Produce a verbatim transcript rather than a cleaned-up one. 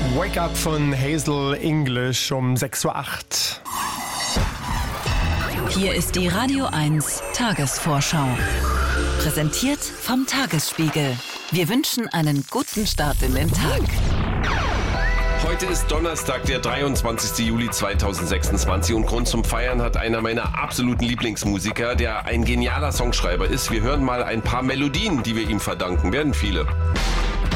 Wake Up von Hazel English um sechs Uhr acht. Hier ist die Radio eins Tagesvorschau. Präsentiert vom Tagesspiegel. Wir wünschen einen guten Start in den Tag. Heute ist Donnerstag, der dreiundzwanzigster Juli zweitausendsechsundzwanzig und Grund zum Feiern hat einer meiner absoluten Lieblingsmusiker, der ein genialer Songschreiber ist. Wir hören mal ein paar Melodien, die wir ihm verdanken, werden viele.